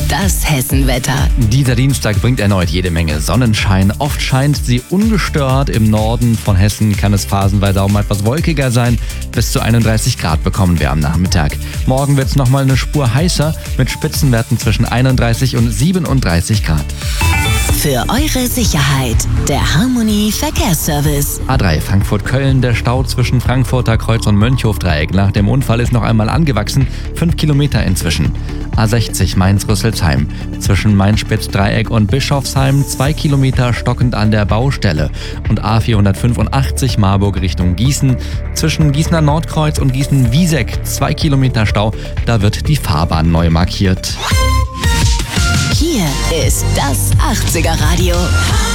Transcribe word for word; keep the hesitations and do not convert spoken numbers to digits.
das Hessenwetter. Dieser Dienstag bringt erneut jede Menge Sonnenschein. Oft scheint sie ungestört. Im Norden von Hessen kann es phasenweise auch mal etwas wolkiger sein. Bis zu einunddreißig Grad bekommen wir am Nachmittag. Morgen wird es nochmal eine Spur heißer mit Spitzenwerten zwischen einunddreißig und siebenunddreißig Grad. Für eure Sicherheit, der Harmony Verkehrsservice. A drei Frankfurt-Köln, der Stau zwischen Frankfurter Kreuz und Mönchhofdreieck nach dem Unfall ist noch einmal angewachsen, fünf Kilometer inzwischen. A sechzig Mainz-Rüsselsheim, zwischen Mainz-Spitz-Dreieck und Bischofsheim, zwei Kilometer stockend an der Baustelle. Und A vierhundertfünfundachtzig Marburg Richtung Gießen, zwischen Gießener Nordkreuz und Gießen-Wieseck, zwei Kilometer Stau, da wird die Fahrbahn neu markiert. Hier ist das achtziger Radio.